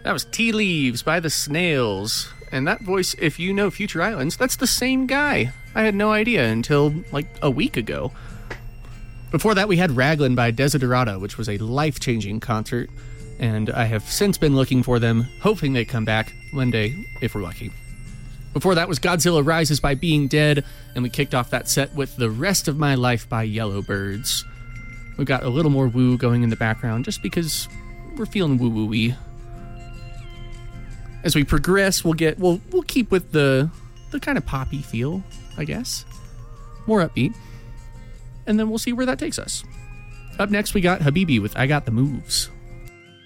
That was Tea Leaves by the Snails. And that voice, if you know Future Islands, that's the same guy. I had no idea until like a week ago. Before that, we had Raglan by Desiderata, which was a life-changing concert. And I have since been looking for them, hoping they come back one day, if we're lucky. Before that was Godzilla Rises by Being Dead, and we kicked off that set with The Rest of My Life by Yellowbirds. We've got a little more woo going in the background, just because we're feeling woo-woo-y. As we progress, we'll keep with the kind of poppy feel, I guess. More upbeat. And then we'll see where that takes us. Up next, we got Habibi with I Got the Moves.